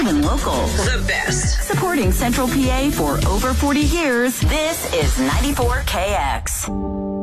And local. The best. Supporting Central PA for over 40 years, this is 94KX.